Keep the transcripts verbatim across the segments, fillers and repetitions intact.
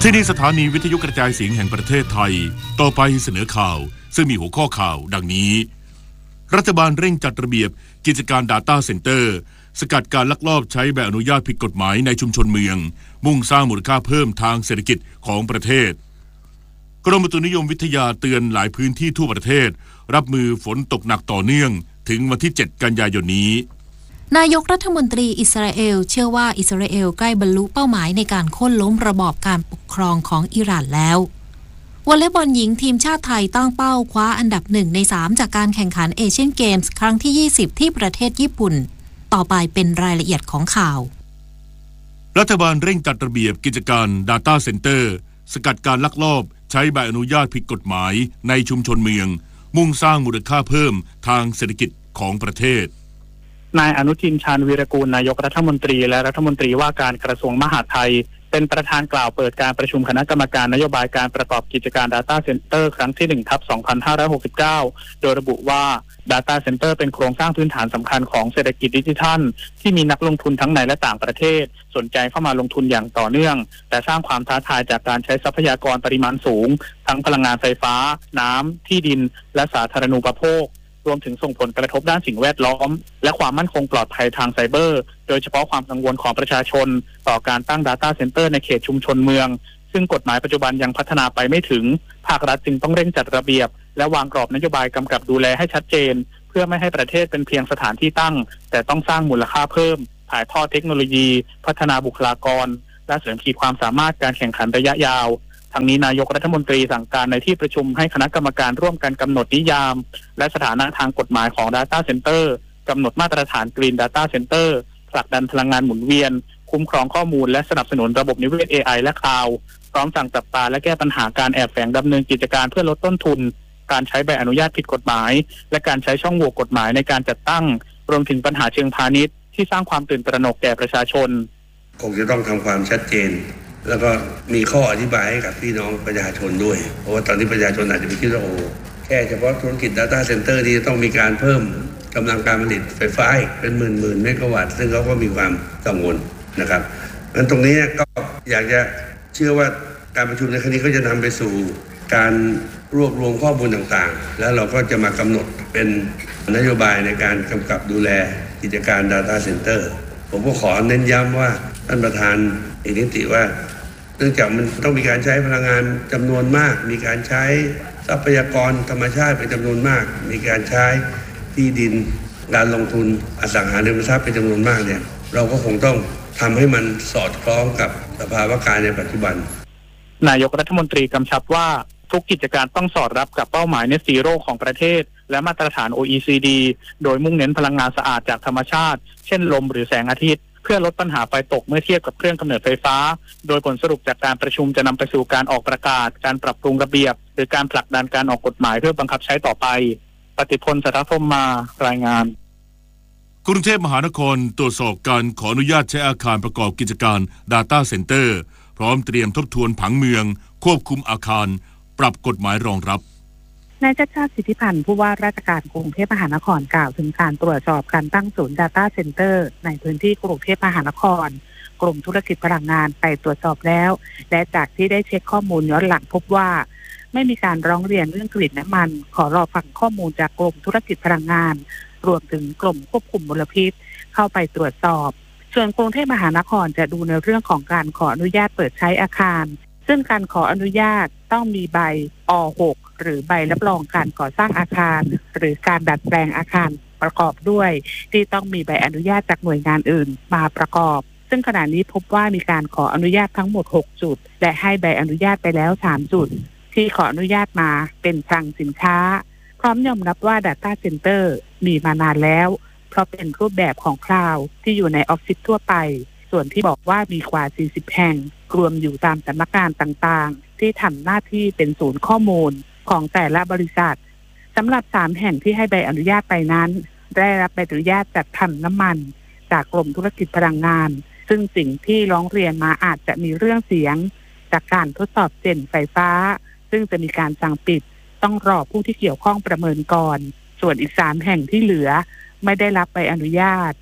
ที่นี่สถานีวิทยุกระจายเสียงแห่งประเทศไทยต่อไปเสนอข่าวซึ่งมีหัวข้อข่าวดังนี้รัฐบาลเร่งจัดระเบียบกิจการ Data Center สกัดการลักลอบใช้ใบอนุญาตผิดกฎหมายในชุมชนเมืองมุ่งสร้างมูลค่าเพิ่มทางเศรษฐกิจของประเทศกรมอุตุนิยมวิทยาเตือนหลายพื้นที่ทั่วประเทศรับมือฝนตกหนักต่อเนื่องถึงวันที่เจ็ดกันยายนนี้นายกรัฐมนตรีอิสราเอลเชื่อว่าอิสราเอลใกล้บรรลุเป้าหมายในการโค่นล้มระบอบการปกครองของอิหร่านแล้ววอลเลย์บอลหญิงทีมชาติไทยตั้งเป้าคว้าอันดับหนึ่งในสามจากการแข่งขันเอเชียนเกมส์ครั้งที่ยี่สิบที่ประเทศญี่ปุ่นต่อไปเป็นรายละเอียดของข่าวรัฐบาลเร่งจัดระเบียบกิจการ Data Center สกัดการลักลอบใช้ใบอนุญาตผิดกฎหมายในชุมชนเมืองมุ่งสร้างมูลค่าเพิ่มทางเศรษฐกิจของประเทศนายอนุทินชาญวีรกูลนายกรัฐมนตรีและรัฐมนตรีว่าการกระทรวงมหาดไทยเป็นประธานกล่าวเปิดการประชุมคณะกรรมการนโยบายการประกอบกิจการ Data Center ครั้งที่ หนึ่งทับสองพันห้าร้อยหกสิบเก้า โดยระบุว่า Data Center เป็นโครงสร้างพื้นฐานสำคัญของเศรษฐกิจดิจิทัลที่มีนักลงทุนทั้งในและต่างประเทศสนใจเข้ามาลงทุนอย่างต่อเนื่องแต่สร้างความท้าทายจากการใช้ทรัพยากรปริมาณสูงทั้งพลังงานไฟฟ้าน้ำที่ดินและสาธารณูปโภครวมถึงส่งผลกระทบด้านสิ่งแวดล้อมและความมั่นคงปลอดภัยทางไซเบอร์โดยเฉพาะความกังวลของประชาชนต่อการตั้ง Data Center ในเขตชุมชนเมืองซึ่งกฎหมายปัจจุบันยังพัฒนาไปไม่ถึงภาครัฐจึงต้องเร่งจัดระเบียบและวางกรอบนโยบายกำกับดูแลให้ชัดเจนเพื่อไม่ให้ประเทศเป็นเพียงสถานที่ตั้งแต่ต้องสร้างมูลค่าเพิ่มถ่ายทอดเทคโนโลยีพัฒนาบุคลากรและเสริมขีดความสามารถการแข่งขันระยะยาวทั้งนี้นายกรัฐมนตรีสั่งการในที่ประชุมให้คณะกรรมการร่วมกันกำหนดนิยามและสถานะทางกฎหมายของ Data Center กำหนดมาตรฐาน Green Data Center ผลักดันพลังงานหมุนเวียนคุ้มครองข้อมูลและสนับสนุนระบบนิเวศ เอ ไอ และ Cloud พร้อมสั่งจับตาและแก้ปัญหาการแอบแฝงดำเนินกิจการเพื่อลดต้นทุนการใช้ใบอนุญาตผิดกฎหมายและการใช้ช่องโหว่กฎหมายในการจัดตั้งรวมถึงปัญหาเชิงพาณิชย์ที่สร้างความตื่นตระหนกแก่ประชาชนคงจะต้องทำความชัดเจนแล้วก็มีข้ออธิบายให้กับพี่น้องประชาชนด้วยเพราะว่าตอนนี้ประชาชนอาจจะไปคิดว่าโอ้แค่เฉพาะธุรกิจ Data Center ที่ต้องมีการเพิ่มกำลังการผลิตไฟฟ้าเป็นหมื่นๆเมกะวัตต์ซึ่งเขาก็มีความกังวลนะครับงั้นตรงนี้ก็อยากจะเชื่อว่าการประชุมในครั้งนี้ก็จะนำไปสู่การรวบรวมข้อมูลต่างๆแล้วเราก็จะมากำหนดเป็นนโยบายในการกำกับดูแลกิจการ Data Center ผมก็ขอเน้นย้ำว่าท่านประธานเอกนิติว่าเนื่องจากมันต้องมีการใช้พลังงานจำนวนมากมีการใช้ทรัพยากรธรรมชาติเป็นจำนวนมากมีการใช้ที่ดินการลงทุนอสังหาริมทรัพย์เป็นจำนวนมากเนี่ยเราก็คงต้องทำให้มันสอดคล้องกับสภาวะการในปัจจุบันนายกรัฐมนตรีกำชับว่าทุกกิจการต้องสอดรับกับเป้าหมาย Net Zero ของประเทศและมาตรฐาน โอ อี ซี ดี โดยมุ่งเน้นพลังงานสะอาดจากธรรมชาติเช่นลมหรือแสงอาทิตย์เพื่อลดปัญหาไฟตกเมื่อเทียบกับเครื่องกำเนิดไฟฟ้าโดยผลสรุปจากการประชุมจะนำไปสู่การออกประกาศการปรับปรุงระเบียบหรือการผลักดันการออกกฎหมายเพื่อบังคับใช้ต่อไปปฏิพล สัทธพรหมมารายงานกรุงเทพมหานครตรวจสอบการขออนุญาตใช้อาคารประกอบกิจการ Data Center พร้อมเตรียมทบทวนผังเมืองควบคุมอาคารปรับกฎหมายรองรับนายชัชชาติ สิทธิพันธ์ผู้ว่าราชการกรุงเทพมหานครกล่าวถึงการตรวจสอบการตั้งศูนย์ Data Center ในพื้นที่กรุงเทพมหานครกรมธุรกิจพลังงานไปตรวจสอบแล้วและจากที่ได้เช็คข้อมูลย้อนหลังพบว่าไม่มีการร้องเรียนเรื่องกลิ่นน้ำมันขอรอฟังข้อมูลจากกรมธุรกิจพลังงานรวมถึงกรมควบคุมมลพิษเข้าไปตรวจสอบส่วนกรุงเทพมหานครจะดูในเรื่องของการขออนุญาตเปิดใช้อาคารซึ่งการขออนุญาตต้องมีใบอ หก หรือใบรับรองการก่อสร้างอาคารหรือการดัดแปลงอาคารประกอบด้วยที่ต้องมีใบอนุญาตจากหน่วยงานอื่นมาประกอบซึ่งขณะนี้พบว่ามีการขออนุญาตทั้งหมดหกจุดและให้ใบอนุญาตไปแล้วสามจุดที่ขออนุญาตมาเป็นคลังสินค้าพร้อมยอมรับว่า Data Center มีมานานแล้วเพราะเป็นรูปแบบของคลาวด์ที่อยู่ในออฟฟิศทั่วไปส่วนที่บอกว่ามีกว่าสี่สิบแห่งรวมอยู่ตามสำนักงานต่างๆที่ทำหน้าที่เป็นศูนย์ข้อมูลของแต่ละบริษัทสำหรับสามแห่งที่ให้ใบอนุญาตไปนั้นได้รับใบอนุญาตจัดทำน้ำมันจากกรมธุรกิจพลังงานซึ่งสิ่งที่ร้องเรียนมาอาจจะมีเรื่องเสียงจากการทดสอบเจนไฟฟ้าซึ่งจะมีการสั่งปิดต้องรอผู้ที่เกี่ยวข้องประเมินก่อนส่วนอีกสามแห่งที่เหลือไม่ได้รับใบอนุญาต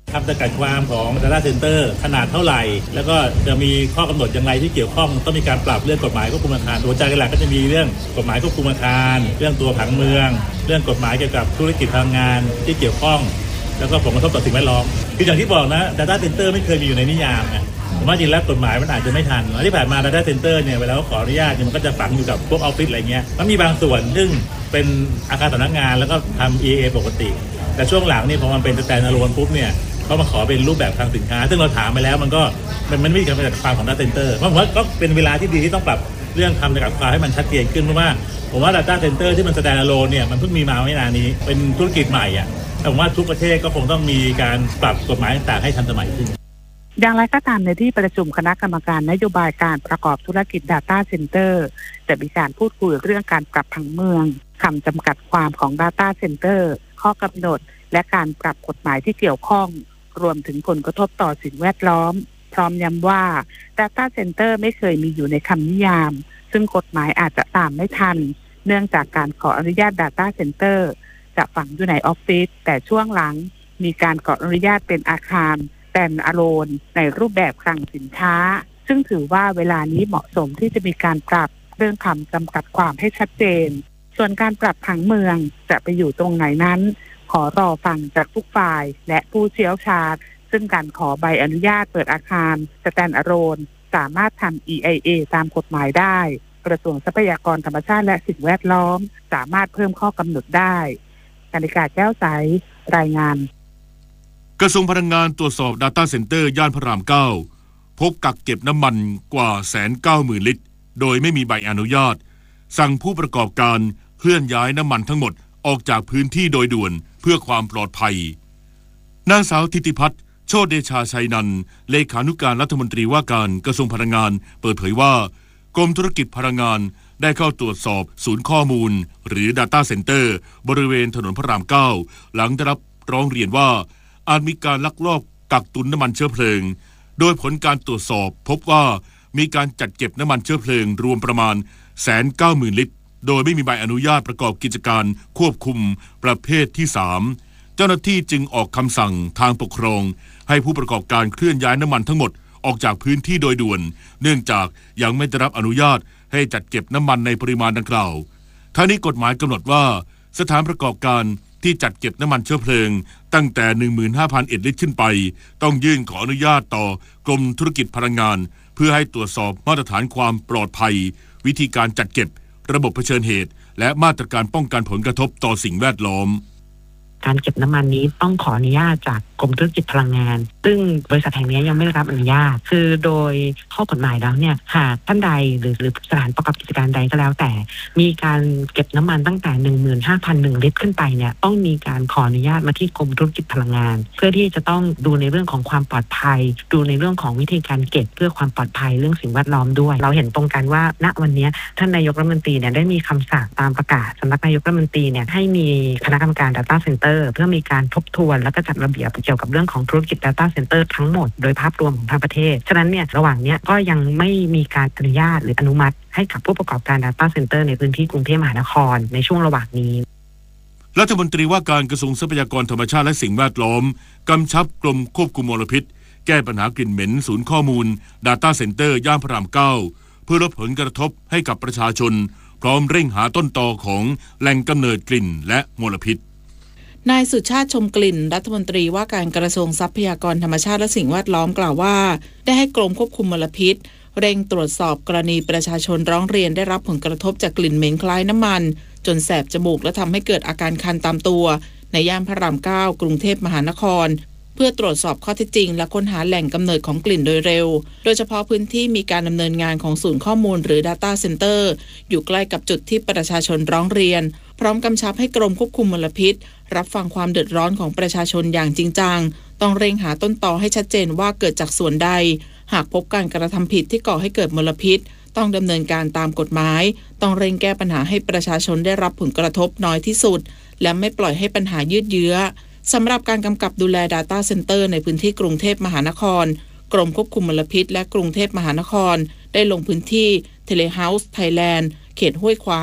คำจำกัดความของ Data Center ขนาดเท่าไหร่แล้วก็จะมีข้อกำหนดอย่างไรที่เกี่ยวข้องต้องมีการปรับเรื่องกฎหมายควบคุมอาคารตัวใจหลักก็จะมีเรื่องกฎหมายควบคุมอาคารเรื่องตัวผังเมืองเรื่องกฎหมายเกี่ยวกับธุรกิจพลังงานที่เกี่ยวข้องแล้วก็ผลกระทบต่อสิ่งแวดล้อมคืออย่างที่บอกนะ Data Center ไม่เคยมีอยู่ในนิยามนะผมว่าจริงแล้วกฎหมายมันอาจจะไม่ทันที่ผ่านมา Data Center เนี่ยเวลาขออนุญาตมันก็จะฝังอยู่กับพวกออฟฟิศอะไรเงี้ยมันมีบางส่วนซึ่งเป็นอาคารสำนักงานแล้วก็ทำ อี เอ ปกติแต่ช่วงหลังนี่พอมันเป็น Standalone ปุ๊บเนี่ยเขามาขอเป็นรูปแบบทางสินค้าซึ่งเราถามไปแล้วมันก็มันไม่มีการจำกัดความของ Data Center เพราะผมว่าก็เป็นเวลาที่ดีที่ต้องปรับเรื่องคำจำกัดความให้มันชัดเจนขึ้นเพราะว่าผมว่า Data Center ที่มัน Standalone เนี่ยมันเพิ่งมีมาไม่นานนี้เป็นธุรกิจใหม่อ่ะแต่ผมว่าทุกประเทศก็คงต้องมีการปรับกฎหมายต่างๆให้ทันสมัยขึ้นอย่างไรก็ตามในที่ประชุมคณะกรรมการนโยบายการประกอบธุรกิจ Data Center จะมีการพูดคุยเรื่องการปรับผังเมืองคำจำกัดความของ Data Center ข้อกำหนดและการปรับกฎหมายที่เกี่ยวข้องรวมถึงผลกระทบต่อสิ่งแวดล้อมพร้อมย้ำว่า Data Center ไม่เคยมีอยู่ในคำนิยามซึ่งกฎหมายอาจจะตามไม่ทันเนื่องจากการขออนุญาต Data Center จะฝังอยู่ในออฟฟิศแต่ช่วงหลังมีการขออนุญาตเป็นอาคารStandalone ในรูปแบบคลังสินค้าซึ่งถือว่าเวลานี้เหมาะสมที่จะมีการปรับเรื่องคำจำกัดความให้ชัดเจนส่วนการปรับผังเมืองจะไปอยู่ตรงไหนนั้นขอรอฟังจากทุกฝ่ายและผู้เชี่ยวชาญซึ่งการขอใบอนุญาตเปิดอาคาร Standalone สามารถทำ อี ไอ เอ ตามกฎหมายได้กระทรวงทรัพยากรธรรมชาติและสิ่งแวดล้อมสามารถเพิ่มข้อกำหนดได้กนิกาแก้วใสรายงานกระทรวงพลังงานตรวจสอบ Data Center ย่านพระรามเก้าพบกักเก็บน้ำมันกว่า หนึ่งแสนเก้าหมื่น ลิตรโดยไม่มีใบอนุญาตสั่งผู้ประกอบการเคลื่อนย้ายน้ำมันทั้งหมดออกจากพื้นที่โดยด่วนเพื่อความปลอดภัยนางสาวธิติพัฒน์โชติเดชาชัยนันท์เลขานุการรัฐมนตรีว่าการกระทรวงพลังงานเปิดเผยว่ากรมธุรกิจพลังงานได้เข้าตรวจสอบศูนย์ข้อมูลหรือ Data Center บริเวณถนนพระรามเก้าหลังได้รับร้องเรียนว่าอาจมีการลักลอบกักตุนน้ำมันเชื้อเพลิงโดยผลการตรวจสอบพบว่ามีการจัดเก็บน้ำมันเชื้อเพลิงรวมประมาณ หนึ่งแสนเก้าหมื่น ลิตรโดยไม่มีใบอนุญาตประกอบกิจการควบคุมประเภทที่สามเจ้าหน้าที่จึงออกคำสั่งทางปกครองให้ผู้ประกอบการเคลื่อนย้ายน้ำมันทั้งหมดออกจากพื้นที่โดยด่วนเนื่องจากยังไม่ได้รับอนุญาตให้จัดเก็บน้ำมันในปริมาณดังกล่าวทั้งนี้กฎหมายกำหนดว่าสถานประกอบการที่จัดเก็บน้ำมันเชื้อเพลิงตั้งแต่ หนึ่งหมื่นห้าพัน เอ็ดลิตรขึ้นไปต้องยื่นขออนุญาตต่อกรมธุรกิจพลังงานเพื่อให้ตรวจสอบมาตรฐานความปลอดภัยวิธีการจัดเก็บระบบเผชิญเหตุและมาตรการป้องกันผลกระทบต่อสิ่งแวดล้อมการเก็บน้ำมันนี้ต้องขออนุญาตจากกรมธุรกิจพลังงานซึ่งบริษัทแห่งนี้ยังไม่ได้รับอนุญาตคือโดยข้อกฎหมายแล้วเนี่ยหากท่านใดหรือหรือสถานประกอบกิจการใดก็แล้วแต่มีการเก็บน้ำมันตั้งแต่ หนึ่งหมื่นห้าพันหนึ่ง ลิตรขึ้นไปเนี่ยต้องมีการขออนุญาตมาที่กรมธุรกิจพลังงานเพื่อที่จะต้องดูในเรื่องของความปลอดภัยดูในเรื่องของวิธีการเก็บเพื่อความปลอดภัยเรื่องสิ่งแวดล้อมด้วยเราเห็นตรงกันว่าณวันนี้ท่านนายกรัฐมนตรีเนี่ยได้มีคำสั่งตามประกาศสำนักนายกรัฐมนตรีเนี่ยให้มีคณะกรรมการ Data Center เพื่อมีการทบทวนและก็จัดระเบียบเกี่ยวกับเรื่องของธุรกิจ Data Center ทั้งหมดโดยภาพรวมของทางประเทศฉะนั้นเนี่ยระหว่างนี้ก็ยังไม่มีการอนุญาตหรืออนุมัติให้กับผู้ประกอบการ Data Center ในพื้นที่กรุงเทพมหานครในช่วงระหว่างนี้รัฐมนตรีว่าการกระทรวงทรัพยากรธรรมชาติและสิ่งแวดล้อมกำชับกรมควบคุมมลพิษแก้ปัญหากลิ่นเหม็นศูนย์ข้อมูล Data Center ย่านพระรามเก้าเพื่อลดผลกระทบให้กับประชาชนพร้อมเร่งหาต้นตอของแหล่งกำเนิดกลิ่นและมลพิษนายสุชาติชมกลิ่นรัฐมนตรีว่าการกระทรวงทรัพยากรธรรมชาติและสิ่งแวดล้อมกล่าวว่าได้ให้กรมควบคุมมลพิษเร่งตรวจสอบกรณีประชาชนร้องเรียนได้รับผลกระทบจากกลิ่นเหม็นคล้ายน้ำมันจนแสบจมูกและทำให้เกิดอาการคันตามตัวในย่านพระรามเก้ากรุงเทพมหานครเพื่อตรวจสอบข้อเท็จจริงและค้นหาแหล่งกำเนิดของกลิ่นโดยเร็วโดยเฉพาะพื้นที่มีการดำเนินงานของศูนย์ข้อมูลหรือ Data Center อยู่ใกล้กับจุดที่ประชาชนร้องเรียนพร้อมกำชับให้กรมควบคุมมลพิษรับฟังความเดือดร้อนของประชาชนอย่างจริงจังต้องเร่งหาต้นตอให้ชัดเจนว่าเกิดจากส่วนใดหากพบการกระทำผิดที่ก่อให้เกิดมลพิษต้องดำเนินการตามกฎหมายต้องเร่งแก้ปัญหาให้ประชาชนได้รับผลกระทบน้อยที่สุดและไม่ปล่อยให้ปัญหายืดเยื้อสำหรับการกำกับดูแล Data Center ในพื้นที่กรุงเทพมหานครกรมควบคุมมลพิษและกรุงเทพมหานครได้ลงพื้นที่ Telehouse Thailand เขตห้วยขวาง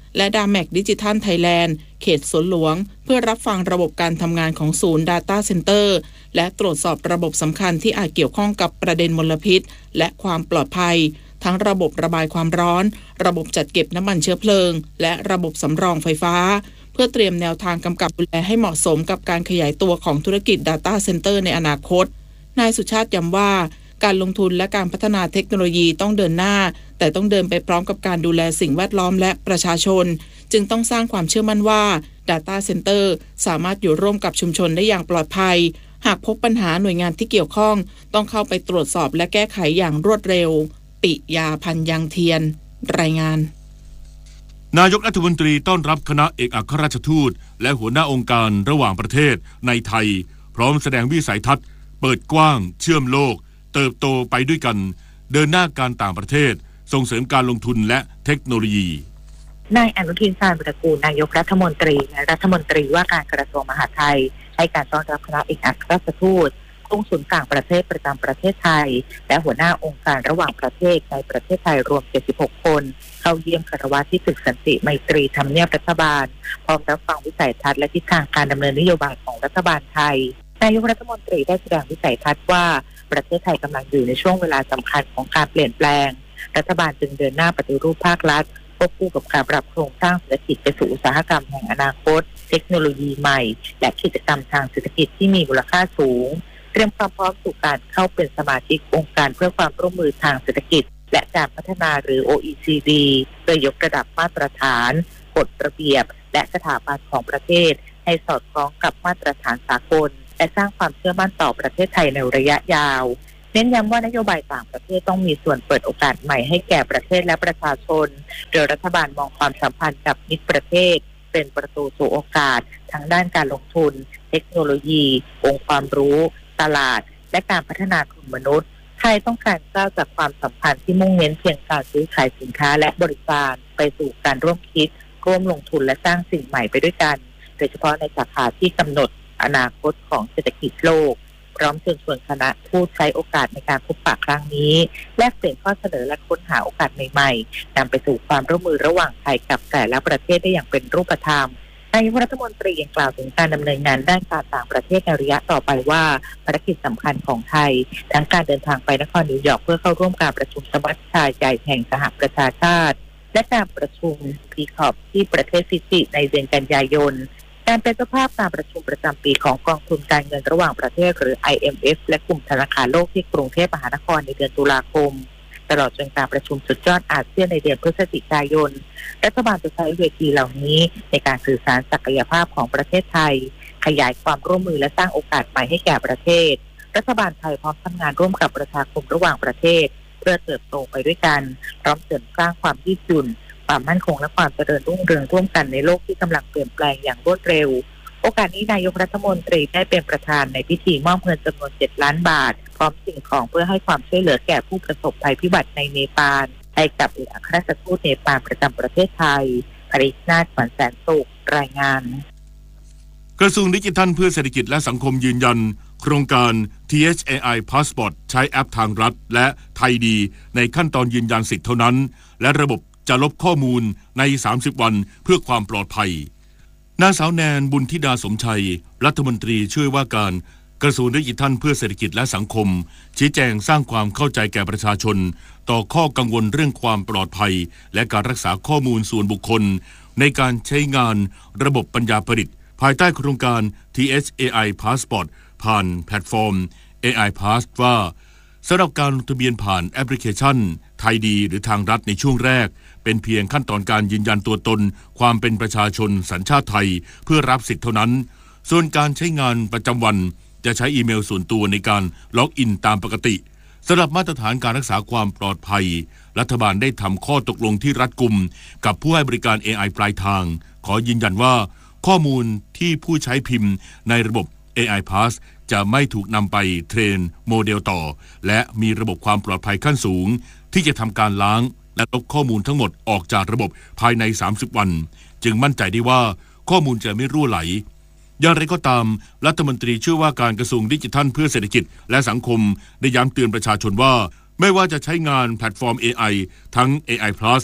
และ ดาแม็ก ดิจิทัลไทยแลนด์เขตสวนหลวงเพื่อรับฟังระบบการทำงานของศูนย์ Data Center และตรวจสอบระบบสำคัญที่อาจเกี่ยวข้องกับประเด็นมลพิษและความปลอดภัยทั้งระบบระบายความร้อนระบบจัดเก็บน้ำมันเชื้อเพลิงและระบบสำรองไฟฟ้าเพื่อเตรียมแนวทางกำกับดูแลให้เหมาะสมกับการขยายตัวของธุรกิจ Data Center ในอนาคตนายสุชาติย้ำว่าการลงทุนและการพัฒนาเทคโนโลยีต้องเดินหน้าแต่ต้องเดินไปพร้อมกับการดูแลสิ่งแวดล้อมและประชาชนจึงต้องสร้างความเชื่อมั่นว่า Data Center สามารถอยู่ร่วมกับชุมชนได้อย่างปลอดภัยหากพบปัญหาหน่วยงานที่เกี่ยวข้องต้องเข้าไปตรวจสอบและแก้ไขอย่างรวดเร็วปิยาพันธ์ยังเทียนรายงานนายกรัฐมนตรีต้อนรับคณะเอกอัครราชทูตและหัวหน้าองค์การระหว่างประเทศในไทยพร้อมแสดงวิสัยทัศน์เปิดกว้างเชื่อมโลกเติบโตไปด้วยกันเดินหน้าการต่างประเทศส่งเสริมการลงทุนและเทคโนโลยีนายอนุทิน ชาญวิรากูลนายกรัฐมนตรีและรัฐมนตรีว่าการกระทรวงมหาดไทยให้การต้อนรับคณะเอกอัครราชทูตกงสุลต่างประเทศประจำประเทศไทยและหัวหน้าองค์การระหว่างประเทศในประเทศไทยรวมเจ็ดสิบหกคนเข้าเยี่ยมคารวะที่ตึกสันติไมตรีทำเนียบรัฐบาลพร้อมรับฟังวิสัยทัศน์และทิศทางการดำเนินนโยบายของรัฐบาลไทยนายกรัฐมนตรีได้แสดงวิสัยทัศน์ว่าประเทศไทยกำลังอยู่ในช่วงเวลาสำคัญของการเปลี่ยนแปลงรัฐบาลจึงเดินหน้าปฏิรูปภาครัฐควบคู่กับการปรับโครงสร้างเศรษฐกิจไปสู่อุตสาหกรรมแห่งอนาคตเทคโนโลยีใหม่และกิจกรรมทางเศรษฐกิจที่มีมูลค่าสูงเตรียมความพร้อมสู่การเข้าเป็นสมาชิกองค์การเพื่อความร่วมมือทางเศรษฐกิจและการพัฒนาหรือ โอ อี ซี ดี โดยยกระดับมาตรฐานกฎระเบียบและสถาบันของประเทศให้สอดคล้องกับมาตรฐานสากลและสร้างความเชื่อมั่นต่อประเทศไทยในระยะยาวเน้นย้ำว่านโยบายต่างประเทศต้องมีส่วนเปิดโอกาสใหม่ให้แก่ประเทศและประชาชนโดยรัฐบาลมองความสัมพันธ์กับมิตรประเทศเป็นประตูสู่โอกาสทั้งด้านการลงทุนเทคโนโลยีองค์ความรู้ตลาดและการพัฒนาทุนมนุษย์ไทยต้องการก้าวจากความสัมพันธ์ที่มุ่งเน้นเพียงการซื้อขายสินค้าและบริการไปสู่การร่วมคิดร่วมลงทุนและสร้างสิ่งใหม่ไปด้วยกันโดยเฉพาะในสาขาที่กำหนดอนาคตของเศรษฐกิจโลกพร้อมเชิญชวนคณะผู้ใช้โอกาสในการพบปะครั้งนี้แลกเปลี่ยนข้อเสนอและค้นหาโอกาสใหม่ๆนำไปสู่ความร่วมมือระหว่างไทยกับแต่ละประเทศได้อย่างเป็นรูปธรรมนายกรัฐมนตรียังกล่าวถึงการดำเนินงานด้านการต่างประเทศในระยะต่อไปว่าภารกิจสำคัญของไทยทั้งการเดินทางไปนครนิวยอร์กเพื่อเข้าร่วมการประชุมสมัชชาใหญ่แห่งสหประชาชาติและการประชุม พี คอป ที่ประเทศฟิจิในเดือนกันยายนการเป็นเจ้าภาพการประชุมประจำปีของกองทุนการเงินระหว่างประเทศหรือ ไอ เอ็ม เอฟ และกลุ่มธนาคารโลกที่กรุงเทพมหานครในเดือนตุลาคมตลอดจนการประชุมสุดยอดอาเซียนในเดือนพฤศจิกายนรัฐบาลจะใช้เวทีเหล่านี้ในการสื่อสารศักยภาพของประเทศไทยขยายความร่วมมือและสร้างโอกาสใหม่ให้แก่ประเทศรัฐบาลไทยพร้อมทำงานร่วมกับประชาคมระหว่างประเทศเพื่อเติบโตไปด้วยกันพร้อมเสริมสร้างความยืดหยุ่นความมั่นคงและความเจริญรุ่งเรืองร่วมกันในโลกที่กำลังเปลี่ยนแปลงอย่างรวดเร็วโอกาสนี้นายกรัฐมนตรีได้เป็นประธานในพิธีมอบเงินจำนวนเจ็ดล้านบาทพร้อมสิ่งของเพื่อให้ความช่วยเหลือแก่ผู้ประสบภัยพิบัติในเนปาลให้กับเอกอัครราชทูตเนปาลประจำประเทศไทยปริศนาถขวัญแสนสุขรายงานกระทรวงดิจิทัลเพื่อเศรษฐกิจและสังคมยืนยันโครงการ ที เอช เอ ไอ Passport ใช้แอปทางรัฐและไทยดีในขั้นตอนยืนยันสิทธิเท่านั้นและระบบจะลบข้อมูลในสามสิบวันเพื่อความปลอดภัยนางสาวแนนบุญธิดาสมชัยรัฐมนตรีช่วยว่าการกระทรวงดิจิทัลเพื่อเศรษฐกิจและสังคมชี้แจงสร้างความเข้าใจแก่ประชาชนต่อข้อกังวลเรื่องความปลอดภัยและการรักษาข้อมูลส่วนบุคคลในการใช้งานระบบปัญญาประดิษฐ์ภายใต้โครงการ ที เอช เอ ไอ Passport ผ่านแพลตฟอร์ม เอ ไอ Pass ว่าสำหรับการลงทะเบียนผ่านแอปพลิเคชันไทยดีหรือทางรัฐในช่วงแรกเป็นเพียงขั้นตอนการยืนยันตัวตนความเป็นประชาชนสัญชาติไทยเพื่อรับสิทธิเท่านั้นส่วนการใช้งานประจำวันจะใช้อีเมลส่วนตัวในการล็อกอินตามปกติสำหรับมาตรฐานการรักษาความปลอดภัยรัฐบาลได้ทำข้อตกลงที่รัดกุมกับผู้ให้บริการ เอ ไอ ปลายทางขอยืนยันว่าข้อมูลที่ผู้ใช้พิมพ์ในระบบ เอ ไอ Pass จะไม่ถูกนำไปเทรนโมเดลต่อและมีระบบความปลอดภัยขั้นสูงที่จะทำการล้างและลบข้อมูลทั้งหมดออกจากระบบภายในสามสิบวันจึงมั่นใจได้ว่าข้อมูลจะไม่รั่วไหลอย่างไรก็ตามรัฐมนตรีช่วยว่าการกระทรวงดิจิทัลเพื่อเศรษฐกิจและสังคมได้ย้ำเตือนประชาชนว่าไม่ว่าจะใช้งานแพลตฟอร์ม เอ ไอ ทั้ง เอ ไอ Plus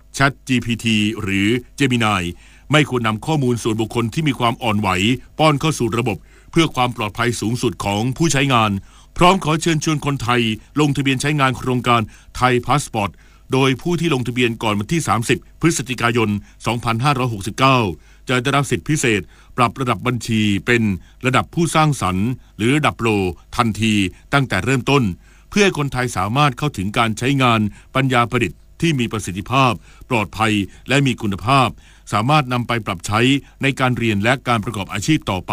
Chat จี พี ที หรือ Gemini ไม่ควรนำข้อมูลส่วนบุคคลที่มีความอ่อนไหวป้อนเข้าสู่ระบบเพื่อความปลอดภัยสูงสุดของผู้ใช้งานพร้อมขอเชิญชวนคนไทยลงทะเบียนใช้งานโครงการไทยพาสปอร์ตโดยผู้ที่ลงทะเบียนก่อนวันที่สามสิบพฤศจิกายนสองพันห้าร้อยหกสิบเก้าจะได้รับสิทธิพิเศษปรับระดับบัญชีเป็นระดับผู้สร้างสรรค์หรือระดับโปรทันทีตั้งแต่เริ่มต้นเพื่อให้คนไทยสามารถเข้าถึงการใช้งานปัญญาประดิษฐ์ที่มีประสิทธิภาพปลอดภัยและมีคุณภาพสามารถนำไปปรับใช้ในการเรียนและการประกอบอาชีพต่อไป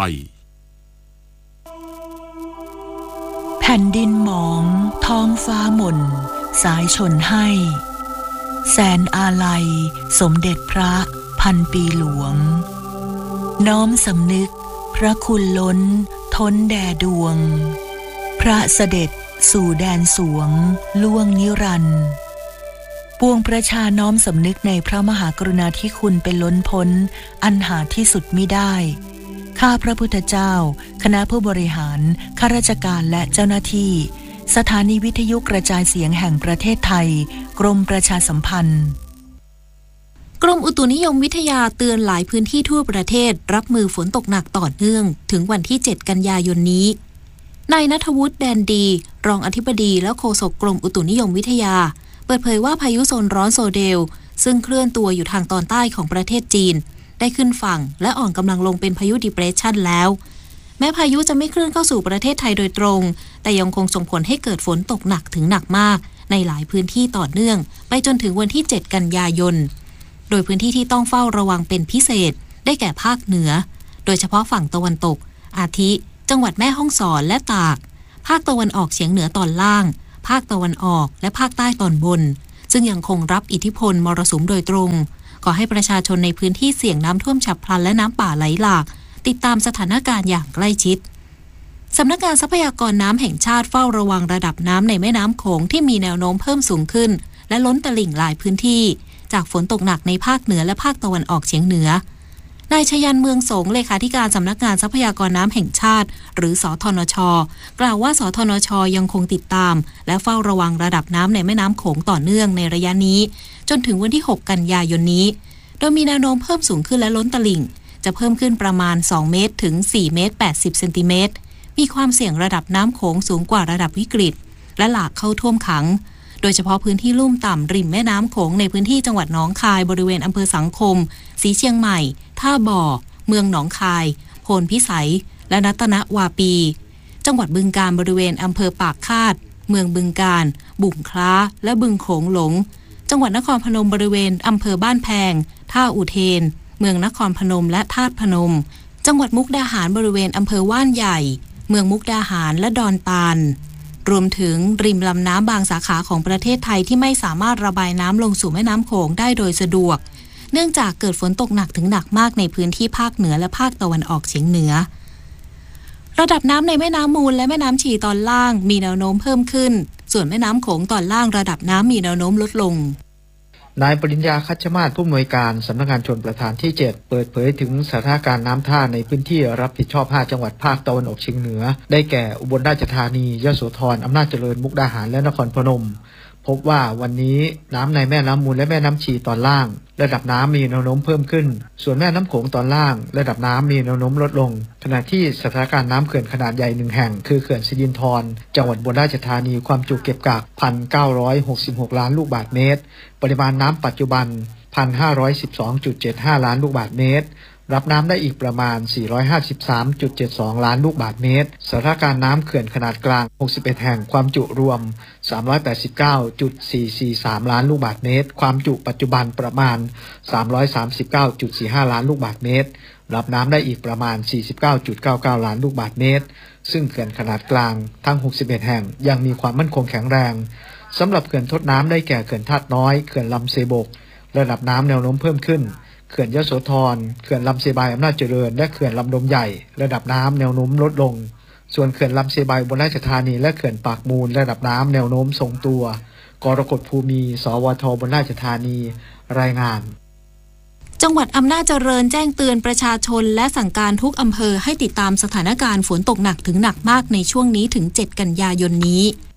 แผ่นดินหมองท้องฟ้าหม่นสายชนให้แสนอาลัยสมเด็จพระพันปีหลวงน้อมสำนึกพระคุณล้นท้นแด่ดวงพระเสด็จสู่แดนสวงล่วงนิรันดร์ปวงประชาน้อมสำนึกในพระมหากรุณาธิคุณเป็นล้นพ้นอันหาที่สุดมิได้ข้าพระพุทธเจ้าคณะผู้บริหารข้าราชการและเจ้าหน้าที่สถานีวิทยุกระจายเสียงแห่งประเทศไทยกรมประชาสัมพันธ์กรมอุตุนิยมวิทยาเตือนหลายพื้นที่ทั่วประเทศรับมือฝนตกหนักต่อเนื่องถึงวันที่เจ็ดกันยายนนี้นายณัฐวุฒิแดนดีรองอธิบดีและโฆษกกรมอุตุนิยมวิทยาเปิดเผยว่าพายุโซนร้อนโซเดลซึ่งเคลื่อนตัวอยู่ทางตอนใต้ของประเทศจีนได้ขึ้นฝั่งและอ่อนกำลังลงเป็นพายุดิเพรสชันแล้วแม้พายุจะไม่เคลื่อนเข้าสู่ประเทศไทยโดยตรงแต่ยังคงส่งผลให้เกิดฝนตกหนักถึงหนักมากในหลายพื้นที่ต่อเนื่องไปจนถึงวันที่เจ็ดกันยายนโดยพื้นที่ที่ต้องเฝ้าระวังเป็นพิเศษได้แก่ภาคเหนือโดยเฉพาะฝั่งตะวันตกอาทิจังหวัดแม่ฮ่องสอนและตากภาคตะวันออกเฉียงเหนือตอนล่างภาคตะวันออกและภาคใต้ตอนบนซึ่งยังคงรับอิทธิพลมรสุมโดยตรงขอให้ประชาชนในพื้นที่เสี่ยงน้ำท่วมฉับพลันและน้ำป่าไหลหลากติดตามสถานการณ์อย่างใกล้ชิดสำนักงานทรัพยากรน้ำแห่งชาติเฝ้าระวังระดับน้ำในแม่น้ำโขงที่มีแนวโน้มเพิ่มสูงขึ้นและล้นตลิ่งหลายพื้นที่จากฝนตกหนักในภาคเหนือและภาคตะวันออกเฉียงเหนือนายชยันเมืองสงเลขาธิการสำนักงานทรัพยากรน้ำแห่งชาติหรือสทนช.กล่าวว่าสทนช.ยังคงติดตามและเฝ้าระวังระดับน้ำในแม่น้ำโขงต่อเนื่องในระยะนี้จนถึงวันที่หกกันยายนนี้โดยมีแนวโน้มเพิ่มสูงขึ้นและล้นตลิ่งจะเพิ่มขึ้นประมาณสองเมตรถึงสี่เมตรแปดสิบเซนติเมตรมีความเสี่ยงระดับน้ำโขงสูงกว่าระดับวิกฤตและหลากเข้าท่วมขังโดยเฉพาะพื้นที่ลุ่มต่ำริมแม่น้ำโขงในพื้นที่จังหวัดหนองคายบริเวณอำเภอสังคมศรีเชียงใหม่ท่าบ่อเมืองหนองคายโพนพิสัยและรัตนวาปีจังหวัดบึงกาฬบริเวณอำเภอปากคาดเมืองบึงกาฬบุ่งคล้าและบึงโขงหลงจังหวัดนครพนมบริเวณอำเภอบ้านแพงท่าอุเทนเมืองนครพนมและธาตุพนมจังหวัดมุกดาหารบริเวณอำเภอว่านใหญ่เมืองมุกดาหารและดอนตาลรวมถึงริมลำน้ำบางสาขาของประเทศไทยที่ไม่สามารถระบายน้ำลงสู่แม่น้ำโขงได้โดยสะดวกเนื่องจากเกิดฝนตกหนักถึงหนักมากในพื้นที่ภาคเหนือและภาคตะวันออกเฉียงเหนือระดับน้ำในแม่น้ำมูลและแม่น้ำฉีตอนล่างมีแนวโน้มเพิ่มขึ้นส่วนแม่น้ำโขงตอนล่างระดับน้ำมีแนวโน้มลดลงนายปริญญาคัชมาศผู้อำนวยการสำนักงานชลประทานที่เจ็ดเปิดเผยถึงสถานการณ์น้ำท่าในพื้นที่รับผิดชอบห้าจังหวัดภาคตะวันออกเฉียงเหนือได้แก่อุบลราชธานียโสธรอำนาจเจริญมุกดาหารและนครพนมพบว่าวันนี้น้ำในแม่น้ำมูลและแม่น้ำฉีตอนล่างระดับน้ำมีแนวโน้มเพิ่มขึ้นส่วนแม่น้ำโขงตอนล่างระดับน้ำมีแนวโน้มลดลงขณะที่สถานการณ์น้ำเขื่อนขนาดใหญ่หนึ่งแห่งคือเขื่อนสิรินธรจังหวัดอุบลราชธานีความจุเก็บกัก หนึ่งพันเก้าร้อยหกสิบหก ล้านลูกบาศก์เมตรปริมาณน้ำปัจจุบัน หนึ่งพันห้าร้อยสิบสองจุดเจ็ดห้า ล้านลูกบาศก์เมตรรับน้ำได้อีกประมาณ สี่ร้อยห้าสิบสามจุดเจ็ดสอง ล้านลูกบาศก์เมตรสถานการณ์น้ำเขื่อนขนาดกลางหกสิบเอ็ดแห่งความจุรวม สามร้อยแปดสิบเก้าจุดสี่สี่สาม ล้านลูกบาศก์เมตรความจุปัจจุบันประมาณ สามร้อยสามสิบเก้าจุดสี่ห้า ล้านลูกบาศก์เมตรรับน้ำได้อีกประมาณ สี่สิบเก้าจุดเก้าเก้า ล้านลูกบาศก์เมตรซึ่งเขื่อนขนาดกลางทั้งหกสิบเอ็ดแห่งยังมีความมั่นคงแข็งแรงสำหรับเขื่อนทดน้ำได้แก่เขื่อนธาตุน้อยเขื่อนลำเซบกระดับน้ำแนวโน้มเพิ่มขึ้นเขื่อนยโสธรเขื่อนลำเซบายอำนาจเจริญและเขื่อนลำดมใหญ่ระดับน้ำแนวโน้มลดลงส่วนเขื่อนลำเซบายอุบลราชธานีและเขื่อนปากมูลระดับน้ำแนวโน้มทรงตัวกรกฎภูมิสวทอุบลราชธานีรายงานจังหวัดอำนาจเจริญแจ้งเตือนประชาชนและสั่งการทุกอำเภอให้ติดตามสถานการณ์ฝนตกหนักถึงหนักมากในช่วงนี้ถึงเจ็ดกันยายนนี้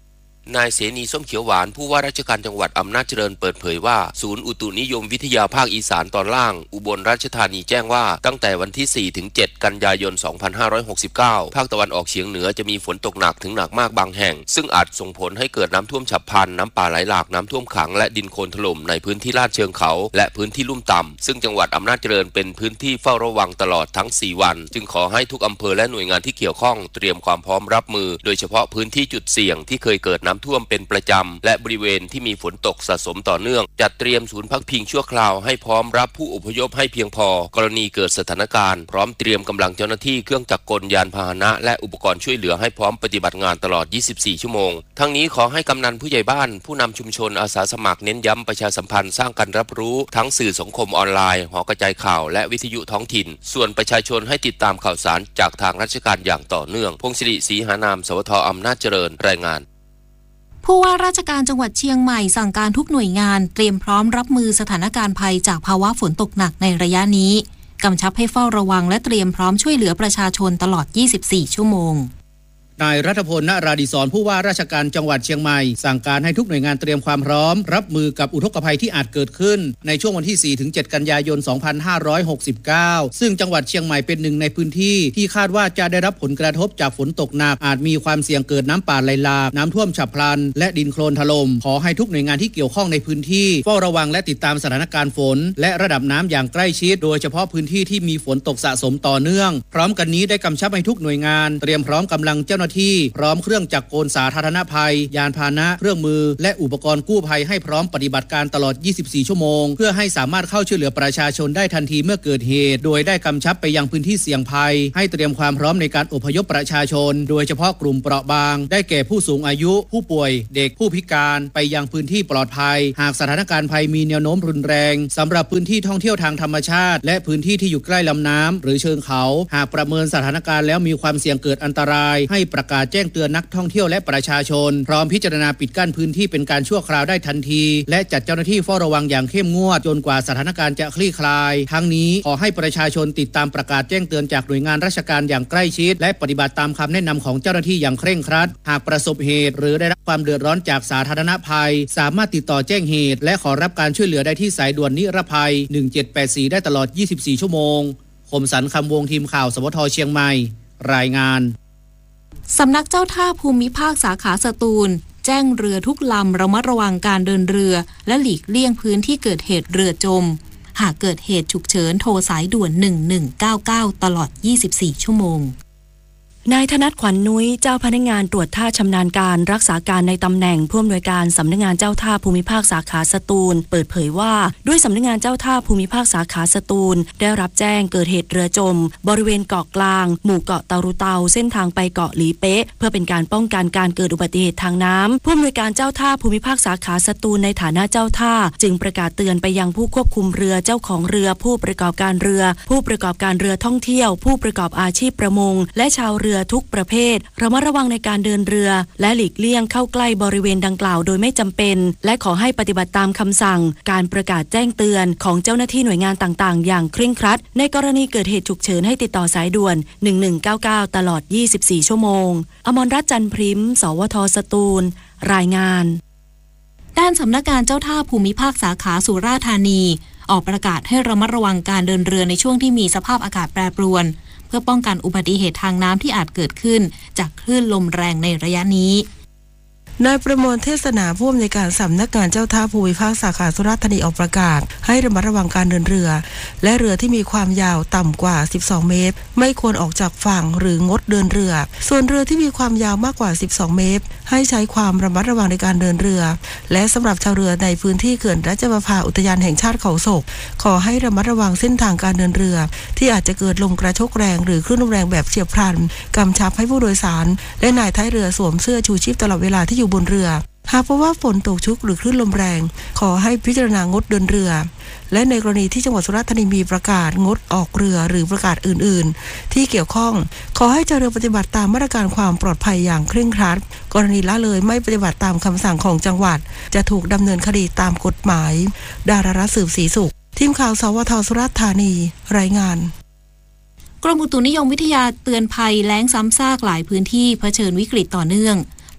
นายเสนีส้มเขียวหวานผู้ว่าราชการจังหวัดอำนาจเจริญเปิดเผยว่าศูนย์อุตุนิยมวิทยาภาคอีสานตอนล่างอุบลราชธานีแจ้งว่าตั้งแต่วันที่สี่ถึงเจ็ดกันยายนสองพันห้าร้อยหกสิบเก้าภาคตะวันออกเฉียงเหนือจะมีฝนตกหนักถึงหนักมากบางแห่งซึ่งอาจส่งผลให้เกิดน้ำท่วมฉับพลันน้ำป่าไหลหลากน้ำท่วมขังและดินโคลนถล่มในพื้นที่ลาดเชิงเขาและพื้นที่ลุ่มต่ำซึ่งจังหวัดอำนาจเจริญเป็นพื้นที่เฝ้าระวังตลอดทั้งสี่วันจึงขอให้ทุกอำเภอและหน่วยงานที่เกี่ยวข้องเตรียมความพร้อมรับมือโดยเฉพาะพื้นที่จุดเสี่ยงที่เคยเกิดน้ำท่วมเป็นประจำและบริเวณที่มีฝนตกสะสมต่อเนื่องจัดเตรียมศูนย์พักพิงชั่วคราวให้พร้อมรับผู้อพยพให้เพียงพอกรณีเกิดสถานการณ์พร้อมเตรียมกำลังเจ้าหน้าที่เครื่องจักรกลยานพาหนะและอุปกรณ์ช่วยเหลือให้พร้อมปฏิบัติงานตลอดยี่สิบสี่ชั่วโมงทั้งนี้ขอให้กำนันผู้ใหญ่บ้านผู้นำชุมชนอาสาสมัครเน้นย้ำประชาสัมพันธ์สร้างการรับรู้ทั้งสื่อสังคมออนไลน์หอกระจายข่าวและวิทยุท้องถิ่นส่วนประชาชนให้ติดตามข่าวสารจากทางราชการอย่างต่อเนื่องพงศิริศรีหานามสวทอำนาจเจริญรายงานผู้ว่าราชการจังหวัดเชียงใหม่สั่งการทุกหน่วยงานเตรียมพร้อมรับมือสถานการณ์ภัยจากภาวะฝนตกหนักในระยะนี้กำชับให้เฝ้าระวังและเตรียมพร้อมช่วยเหลือประชาชนตลอดยี่สิบสี่ชั่วโมงนายรัฐพล ณ ราดิศรผู้ว่าราชการจังหวัดเชียงใหม่สั่งการให้ทุกหน่วยงานเตรียมความพร้อมรับมือกับอุทกภัยที่อาจเกิดขึ้นในช่วงวันที่ สี่ถึงเจ็ด กันยายน สองพันห้าร้อยหกสิบเก้า ซึ่งจังหวัดเชียงใหม่เป็นหนึ่งในพื้นที่ที่คาดว่าจะได้รับผลกระทบจากฝนตกหนักอาจมีความเสี่ยงเกิดน้ำป่าไหลหลากน้ำท่วมฉับพลันและดินโคลนถล่มขอให้ทุกหน่วยงานที่เกี่ยวข้องในพื้นที่เฝ้าระวังและติดตามสถานการณ์ฝนและระดับน้ำอย่างใกล้ชิดโดยเฉพาะพื้นที่ที่มีฝนตกสะสมต่อเนื่องพร้อมกันนี้ได้กำชับให้ทุกหน่วยงานเตรียมพร้อมกำลังเจ้าหน้าที่พร้อมเครื่องจักรกลสาธารณภัยยานพาหนะเครื่องมือและอุปกรณ์กู้ภัยให้พร้อมปฏิบัติการตลอดยี่สิบสี่ชั่วโมงเพื่อให้สามารถเข้าช่วยเหลือประชาชนได้ทันทีเมื่อเกิดเหตุโดยได้กำชับไปยังพื้นที่เสี่ยงภัยให้เตรียมความพร้อมในการอพยพประชาชนโดยเฉพาะกลุ่มเปราะบางได้แก่ผู้สูงอายุผู้ป่วยเด็กผู้พิการไปยังพื้นที่ปลอดภัยหากสถานการณ์ภัยมีแนวโน้มรุนแรงสำหรับพื้นที่ท่องเที่ยวทางธรรมชาติและพื้นที่ที่อยู่ใกล้ลำน้ำหรือเชิงเขาหากประเมินสถานการณ์แล้วมีความเสี่ยงเกิดอันตรายให้ประกาศแจ้งเตือนนักท่องเที่ยวและประชาชนพร้อมพิจารณาปิดกั้นพื้นที่เป็นการชั่วคราวได้ทันทีและจัดเจ้าหน้าที่เฝ้าระวังอย่างเข้มงวดจนกว่าสถานการณ์จะคลี่คลายทั้งนี้ขอให้ประชาชนติดตามประกาศแจ้งเตือนจากหน่วยงานราชการอย่างใกล้ชิดและปฏิบัติตามคำแนะนำของเจ้าหน้าที่อย่างเคร่งครัดหากประสบเหตุหรือได้รับความเดือดร้อนจากสาธารณภัยสามารถติดต่อแจ้งเหตุและขอรับการช่วยเหลือได้ที่สายด่วนนิรภัยหนึ่งเจ็ดแปดสี่ได้ตลอดยี่สิบสี่ชั่วโมงคมสันต์คำวงทีมข่าวสวทเชียงใหม่รายงานสำนักเจ้าท่าภูมิภาคสาขาสตูลแจ้งเรือทุกลำระมัดระวังการเดินเรือและหลีกเลี่ยงพื้นที่เกิดเหตุเรือจมหากเกิดเหตุฉุกเฉินโทรสายด่วนหนึ่งหนึ่งเก้าเก้าตลอดยี่สิบสี่ชั่วโมงนายธนัทขวัญนุ้ยเจ้าพนักงานตรวจท่าชำนาญการรักษาการในตำแหน่งผู้อำนวยการสำนักงานเจ้าท่าภูมิภาคสาขาสตูลเปิดเผยว่าด้วยสำนักงานเจ้าท่าภูมิภาคสาขาสตูลได้รับแจ้งเกิดเหตุเรือจมบริเวณเกาะกลางหมู่เกาะเตารุเตาเส้นทางไปเกาะหลีเป๊ะเพื่อเป็นการป้องกันการเกิดอุบัติเหตุทางน้ำผู้อำนวยการเจ้าท่าภูมิภาคสาขาสตูลในฐานะเจ้าท่าจึงประกาศเตือนไปยังผู้ควบคุมเรือเจ้าของเรือผู้ประกอบการเรือผู้ประกอบการเรือท่องเที่ยวผู้ประกอบอาชีพประมงและชาวเรือทุกประเภทระมัดระวังในการเดินเรือและหลีกเลี่ยงเข้าใกล้บริเวณดังกล่าวโดยไม่จำเป็นและขอให้ปฏิบัติตามคำสั่งการประกาศแจ้งเตือนของเจ้าหน้าที่หน่วยงานต่างๆอย่างเคร่งครัดในกรณีเกิดเหตุฉุกเฉินให้ติดต่อสายด่วนหนึ่งหนึ่งเก้าเก้าตลอดยี่สิบสี่ชั่วโมงอมรรัตน์จันทร์พริมสวทสตูลรายงานด้านสำนักงานเจ้าท่าภูมิภาคสาขาสุราษฎร์ธานีออกประกาศให้ระมัดระวังการเดินเรือในช่วงที่มีสภาพอากาศแปรปรวนเพื่อป้องกันอุบัติเหตุทางน้ำที่อาจเกิดขึ้นจากคลื่นลมแรงในระยะนี้นายประมวลเทศนาผู้อำนวยการสำนักงานเจ้าท่าภูมิภาคสาขาสุราษฎร์ธานีออกประกาศให้ระมัดระวังการเดินเรือและเรือที่มีความยาวต่ำกว่าสิบสองเมตรไม่ควรออกจากฝั่งหรืองดเดินเรือส่วนเรือที่มีความยาวมากกว่าสิบสองเมตรให้ใช้ความระมัดระวังในการเดินเรือและสำหรับชาวเรือในพื้นที่เขื่อนราชประภาอุทยานแห่งชาติเขาศกขอให้ระมัดระวังเส้นทางการเดินเรือที่อาจจะเกิดลมกระโชกแรงหรือคลื่นลมแรงแบบเฉียบพลันกำชับให้ผู้โดยสารและนายท้ายเรือสวมเสื้อชูชีพตลอดเวลาที่อยู่บนเรือหากพบว่าฝนตกชุกหรือคลื่นลมแรงขอให้พิจารณางดเดินเรือและในกรณีที่จังหวัดสุราษฎร์ธานีมีประกาศงดออกเรือหรือประกาศอื่นๆที่เกี่ยวข้องขอให้ชาวเรือปฏิบัติตามมาตรการความปลอดภัยอย่างเคร่งครัดกรณีละเลยไม่ปฏิบัติตามคำสั่งของจังหวัดจะถูกดำเนินคดีตามกฎหมายดารารัตน์สืบศรีสุขทีมข่าวสวทสุราษฎร์ธานีรายงานกรมอุตุนิยมวิทยาเตือนภัยแล้งซ้ำซากหลายพื้นที่เผชิญวิกฤตต่อเนื่อง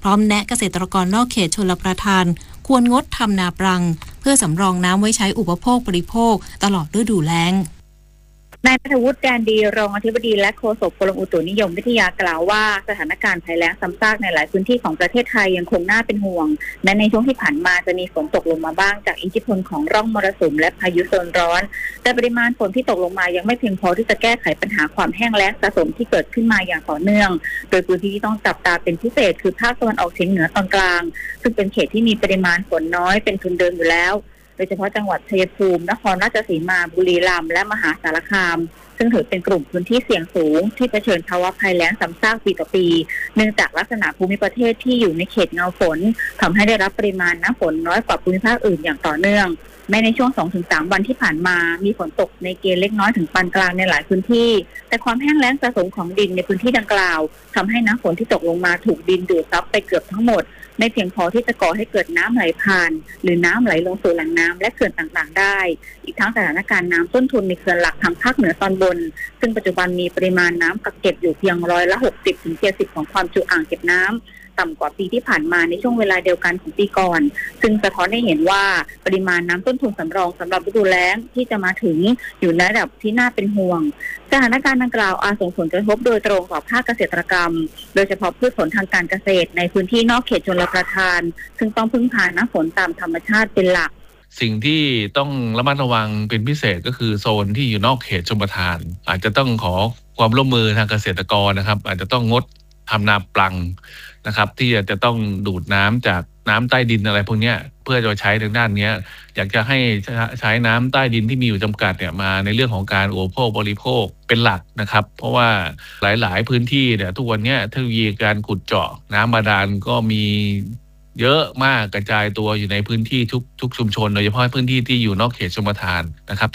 พร้อมแนะเกษตรกรนอกเขตชลประทานควรงดทำนาปรังเพื่อสำรองน้ำไว้ใช้อุปโภคบริโภคตลอดฤดูแล้งนายณัฐวุฒิ แดนดีรองอธิบดีและโฆษกกรมอุตุนิยมวิทยากล่าวว่าสถานการณ์ภัยแล้งซ้ำซากในหลายพื้นที่ของประเทศไทยยังคงน่าเป็นห่วงแม้ในช่วงที่ผ่านมาจะมีฝนตกลงมาบ้างจากอิทธิพลของร่องมรสุมและพายุโซนร้อนแต่ปริมาณฝนที่ตกลงมายังไม่เพียงพอที่จะแก้ไขปัญหาความแห้งแล้งสะสมที่เกิดขึ้นมาอย่างต่อเนื่องโดยพื้นที่ที่ต้องจับตาเป็นพิเศษคือภาคตะวันออกเฉียงเหนือตอนกลางซึ่งเป็นเขตที่มีปริมาณฝนน้อยเป็นทุนเดิมอยู่แล้วโดยเฉพาะจังหวัดชัยภูมินครราชสีมาบุรีรัมย์และมหาสารคามซึ่งถือเป็นกลุ่มพื้นที่เสี่ยงสูงที่เผชิญภาวะภัยแล้งซ้ำซากปีต่อปีเนื่องจากลักษณะภูมิประเทศที่อยู่ในเขตเงาฝนทำให้ได้รับปริมาณน้ำฝนน้อยกว่าภูมิภาคอื่นอย่างต่อเนื่องแม้ในช่วง สองถึงสาม วันที่ผ่านมามีฝนตกในเกณฑ์เล็กน้อยถึงปานกลางในหลายพื้นที่แต่ความแห้งแล้งสะสมของดินในพื้นที่ดังกล่าวทำให้น้ำฝนที่ตกลงมาถูกดินดูดซับไปเกือบทั้งหมดไม่เพียงพอที่จะก่อให้เกิดน้ำไหลผ่านหรือน้ำไหลลงสู่แหล่งน้ำและเขื่อนต่างๆได้อีกทั้งสถานการณ์น้ำต้นทุนในเขื่อนหลักทางภาคเหนือตอนบนซึ่งปัจจุบันมีปริมาณน้ำกักเก็บอยู่เพียงร้อยละ หกสิบถึงเจ็ดสิบ ของความจุอ่างเก็บน้ำต่ำกว่าปีที่ผ่านมาในช่วงเวลาเดียวกันของปีก่อนซึ่งสะท้อนให้เห็นว่าปริมาณน้ำต้นทุนสำรองสำหรับฤดูแล้งที่จะมาถึงอยู่ในระดับที่น่าเป็นห่วงสถานการณ์ดังกล่าวอาจส่งผลกระทบโดยตรงต่อภาคเกษตรกรรมโดยเฉพาะพืชผลทางการเกษตรในพื้นที่นอกเขตชลประทานซึ่งต้องพึ่งพาน้ำฝนตามธรรมชาติเป็นหลักสิ่งที่ต้องระมัดระวังเป็นพิเศษก็คือโซนที่อยู่นอกเขตชลประทานอาจจะต้องขอความร่วมมือทางเกษตรกรนะครับอาจจะต้องงดทำนาปลังนะครับที่จะต้องดูดน้ำจากน้ำใต้ดินอะไรพวกนี้เพื่อจะใช้ทางด้านนี้อยากจะให้ใช้น้ำใต้ดินที่มีอยู่จำกัดเนี่ยมาในเรื่องของการอุปโภคบริโภคเป็นหลักนะครับเพราะว่าหลายๆพื้นที่เนี่ยทุกวันนี้เทคโนโลยีการขุดเจาะน้ำบาดาลก็มีเยอะมากกระจายตัวอยู่ในพื้นที่ทุกทุกชุมชนโดยเฉพาะพื้นที่ที่อยู่นอกเขตชลประทานนะครับ